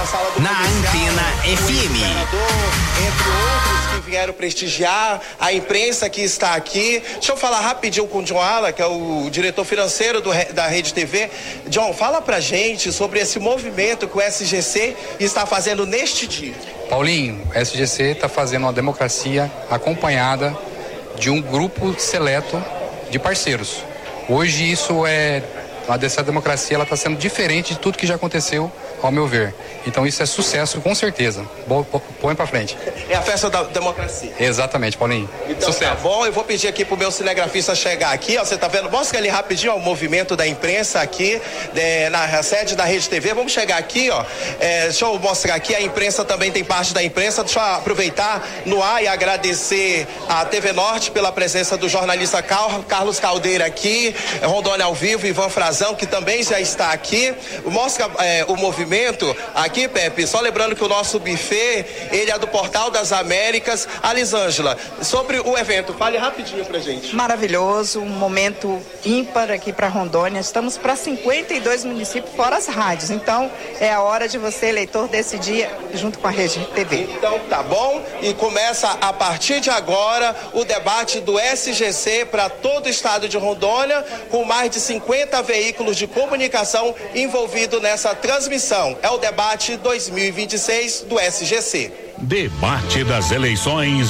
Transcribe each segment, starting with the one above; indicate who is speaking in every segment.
Speaker 1: na sala do
Speaker 2: na Antena FM.
Speaker 1: Entre outros que vieram prestigiar, a imprensa que está aqui. Deixa eu falar rapidinho com o John Ala, que é o diretor financeiro da Rede TV. John, fala pra gente sobre esse movimento que o SGC está fazendo neste dia.
Speaker 3: Paulinho, o SGC está fazendo uma democracia acompanhada de um grupo seleto de parceiros. Hoje essa democracia ela está sendo diferente de tudo que já aconteceu, ao meu ver. Então isso é sucesso, com certeza. Põe pra frente.
Speaker 1: É a festa da democracia.
Speaker 3: Exatamente, Paulinho.
Speaker 1: Então sucesso. Tá bom, eu vou pedir aqui pro meu cinegrafista chegar aqui, ó, você tá vendo? Mostra ali rapidinho, ó, o movimento da imprensa aqui, na sede da Rede TV. Vamos chegar aqui, ó. Deixa eu mostrar aqui, a imprensa também tem parte da imprensa. Deixa eu aproveitar no ar e agradecer a TV Norte pela presença do jornalista Carlos Caldeira aqui, Rondônia ao vivo, Ivan Frazão, que também já está aqui. Mostra o movimento aqui, Pepe, só lembrando que o nosso buffet, ele é do Portal das Américas. Alisângela, sobre o evento, fale rapidinho pra gente.
Speaker 4: Maravilhoso, um momento ímpar aqui para Rondônia. Estamos para 52 municípios, fora as rádios. Então, é a hora de você, eleitor, decidir junto com a Rede TV.
Speaker 1: Então, tá bom. E começa a partir de agora o debate do SGC para todo o estado de Rondônia, com mais de 50 veículos de comunicação envolvidos nessa transmissão. É o debate 2026 do SGC.
Speaker 5: Debate das eleições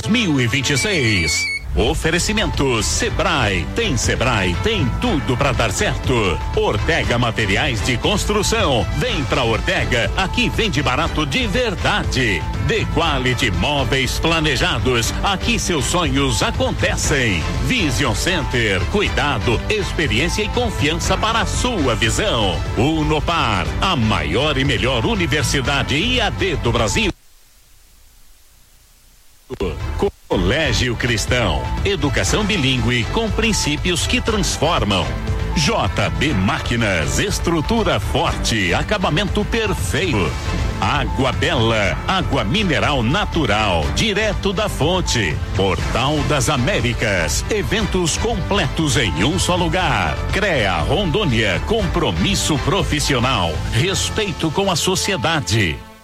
Speaker 5: 2026. Oferecimento Sebrae. Tem tudo para dar certo. Ortega Materiais de Construção. Vem pra Ortega, aqui vende barato de verdade. The Quality Móveis Planejados, aqui seus sonhos acontecem. Vision Center, cuidado, experiência e confiança para a sua visão. Unopar, a maior e melhor universidade IAD do Brasil. Colégio Cristão, educação bilíngue com princípios que transformam. JB Máquinas, estrutura forte, acabamento perfeito. Água Bela, água mineral natural, direto da fonte. Portal das Américas, eventos completos em um só lugar. CREA Rondônia, compromisso profissional, respeito com a sociedade.